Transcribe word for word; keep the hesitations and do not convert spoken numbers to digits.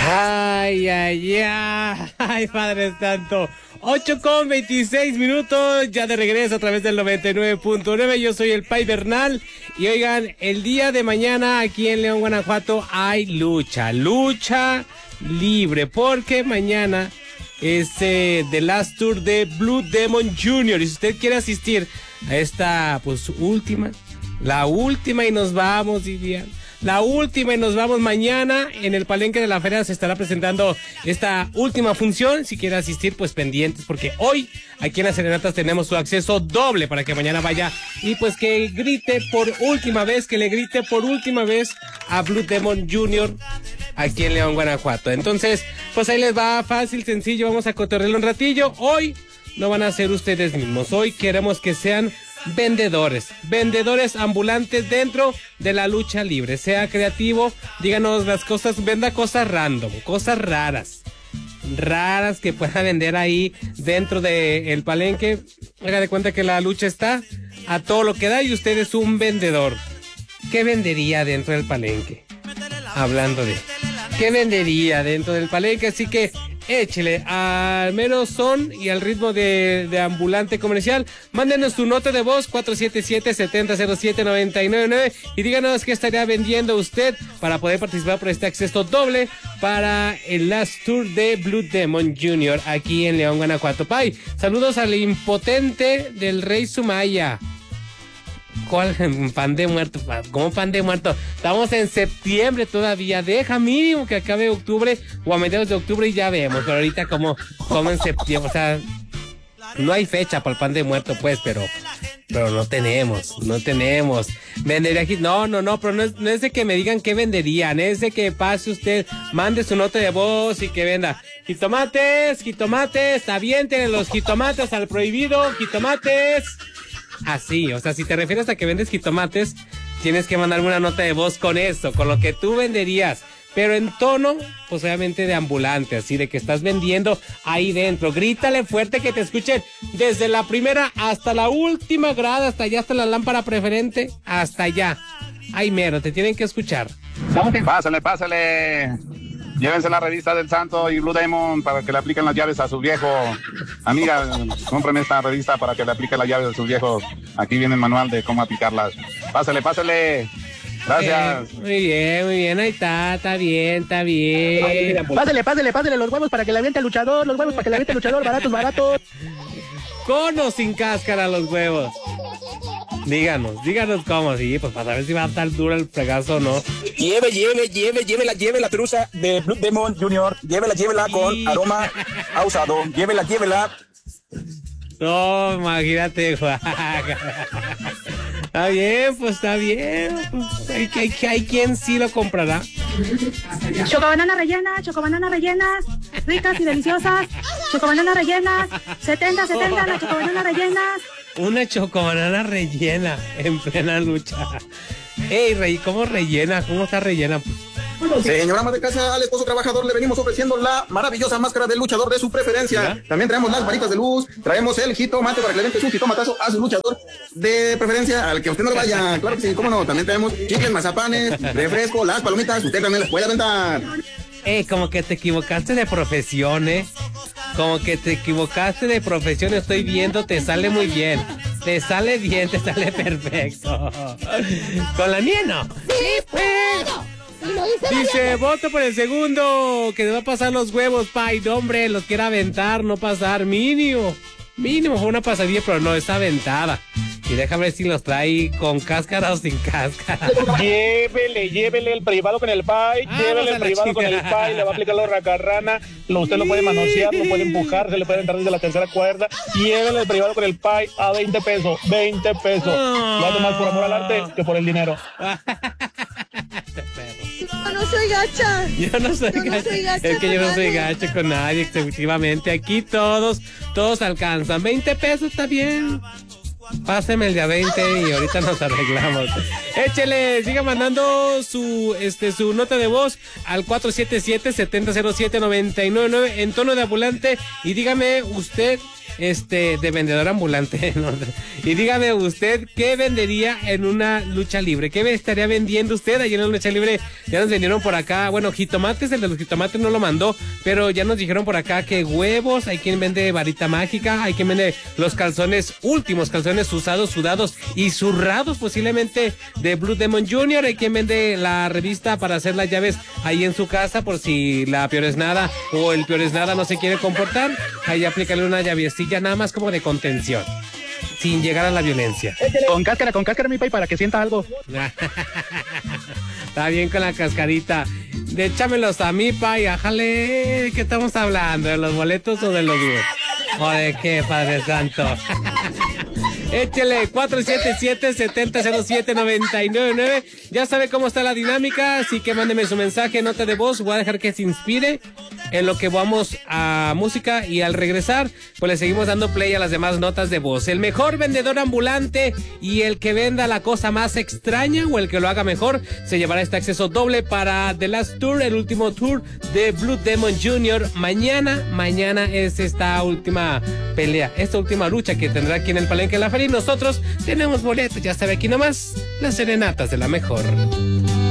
Ay, ay, ay, ay, Padre Santo. ocho con veintiséis minutos, ya de regreso a través del noventa y nueve punto nueve. Yo soy el Pai Bernal. Y oigan, el día de mañana aquí en León, Guanajuato, hay lucha, lucha libre, porque mañana es eh, The Last Tour de Blue Demon junior Y si usted quiere asistir a esta, pues, última, la última y nos vamos, Vivian. La última y nos vamos mañana en el Palenque de la Feria. Se estará presentando esta última función. Si quiere asistir, pues pendientes, porque hoy aquí en las Serenatas tenemos su acceso doble para que mañana vaya y pues que grite por última vez, que le grite por última vez a Blue Demon junior aquí en León, Guanajuato. Entonces, pues ahí les va, fácil, sencillo, vamos a cotorrearlo un ratillo. Hoy no van a ser ustedes mismos, hoy queremos que sean vendedores, vendedores ambulantes dentro de la lucha libre. Sea creativo, díganos las cosas, venda cosas random, cosas raras, raras que pueda vender ahí dentro del palenque. Haga de cuenta que la lucha está a todo lo que da y usted es un vendedor. ¿Qué vendería dentro del palenque? Hablando de ¿qué vendería dentro del palenque? Así que échele al mero son y al ritmo de, de ambulante comercial. Mándenos tu nota de voz cuatro siete siete, siete cero cero siete, nueve nueve nueve y díganos qué estaría vendiendo usted para poder participar por este acceso doble para el Last Tour de Blue Demon junior aquí en León, Guanajuato. Pai, saludos al impotente del Rey Sumaya. ¿Cuál? Pan de muerto. ¿Cómo pan de muerto? Estamos en septiembre todavía. Deja mínimo que acabe octubre o a mediados de octubre y ya vemos. Pero ahorita como, como en septiembre, o sea, no hay fecha para el pan de muerto, pues, pero, pero no tenemos, no tenemos. Vendería aquí. No, no, no, pero no es, no es de que me digan qué venderían, es de que pase usted, mande su nota de voz y que venda. Jitomates, jitomates, avienten los jitomates al prohibido, jitomates. Así, o sea, si te refieres a que vendes jitomates, tienes que mandarme una nota de voz con eso, con lo que tú venderías, pero en tono, pues obviamente de ambulante, así de que estás vendiendo ahí dentro. Grítale fuerte que te escuchen desde la primera hasta la última grada, hasta allá, hasta la lámpara preferente, hasta allá. Ay, mero, te tienen que escuchar. Pásale, pásale. Llévense la revista del Santo y Blue Demon para que le apliquen las llaves a su viejo. Amiga, compren esta revista para que le apliquen las llaves a su viejo. Aquí viene el manual de cómo aplicarlas. Pásale, pásale. Gracias. Eh, muy bien, muy bien. Ahí está, está bien, está bien. Pásale, pásale, pásale los huevos para que le aviente el luchador. Los huevos para que le aviente el luchador. Baratos, baratos. ¿Con o sin cáscara los huevos? Díganos, díganos cómo, sí, pues para saber si va a estar duro el fregazo o no. Lleve, lleve, lleve, llévela, lleve la perusa de Blue Demon junior Llévela, llévela con sí. Aroma a usado. Llévela, llévela. No, imagínate, Juan. Está bien, pues está bien. Pues, hay, hay, hay quien sí lo comprará. Chocobanana rellenas, chocobanana rellenas, ricas y deliciosas. Chocobanana rellenas, setenta, setenta, las chocobanana rellenas. Una chocobanana rellena en plena lucha. Ey, Rey, ¿cómo rellena? ¿Cómo está rellena? Señora ama de casa, al esposo trabajador le venimos ofreciendo la maravillosa máscara del luchador de su preferencia. ¿Mira? También traemos las varitas de luz, traemos el jitomate para que le vente su jitomatazo a su luchador de preferencia, al que usted no le vaya. Claro que sí, cómo no. También traemos chicles, mazapanes, refresco, las palomitas, usted también las puede aventar. Eh, como que te equivocaste de profesión, eh. Como que te equivocaste de profesión, estoy viendo, te sale muy bien. Te sale bien, te sale perfecto. Con la niña no. Sí, puedo. Dice, voto por el segundo, que te va a pasar los huevos, Pai. No, hombre, los quiere aventar, no pasar, mínimo. Mínimo, fue una pasadilla, pero no, está aventada. Y déjame ver si los trae con cáscara o sin cáscara. Llévele, llévele el privado con el Pai, ah, llévele el privado con el Pai, le va a aplicar la racarrana, lo, usted lo puede manosear, lo puede empujar, se le puede entrar desde la tercera cuerda. Llévele el privado con el Pai a veinte pesos, veinte pesos. Oh. Lo hace más por amor al arte que por el dinero. Yo no soy gacha. Yo no soy, yo gacha. No soy gacha. Es que yo no soy nadie. gacha con nadie, efectivamente. Aquí todos, todos alcanzan. veinte pesos está bien. Páseme el de a veinte y ahorita nos arreglamos. Échele, siga mandando su este su nota de voz al cuatro siete siete, siete cero cero siete, nueve nueve nueve en tono de ambulante y dígame usted este de vendedor ambulante, ¿no? Y dígame usted qué vendería en una lucha libre, qué estaría vendiendo usted allí en la lucha libre. Ya nos vendieron por acá, bueno, jitomates, el de los jitomates no lo mandó, pero ya nos dijeron por acá que huevos, hay quien vende varita mágica, hay quien vende los calzones últimos, calzones usados, sudados y zurrados posiblemente de Blue Demon junior, hay quien vende la revista para hacer las llaves ahí en su casa por si la peor es nada o el peor es nada no se quiere comportar, ahí aplícale una llavecilla nada más como de contención, sin llegar a la violencia. Con cáscara, con cáscara, mi pay, para que sienta algo. Está bien con la cascarita. De échamelos a mí, pay, ájale. ¿Qué estamos hablando? ¿De los boletos o de los dúos? ¿O de qué, Padre Santo? Échele cuatro siete siete, siete cero siete, nueve nueve nueve. Ya sabe cómo está la dinámica, así que mándeme su mensaje, nota de voz. Voy a dejar que se inspire en lo que vamos a música y al regresar, pues le seguimos dando play a las demás notas de voz. El mejor vendedor ambulante y el que venda la cosa más extraña o el que lo haga mejor se llevará este acceso doble para The Last Tour, el último tour de Blue Demon junior Mañana, mañana es esta última pelea, esta última lucha que tendrá aquí en el Palenque de la Feria. Y nosotros tenemos boletos, ya sabe, aquí nomás las serenatas de la mejor.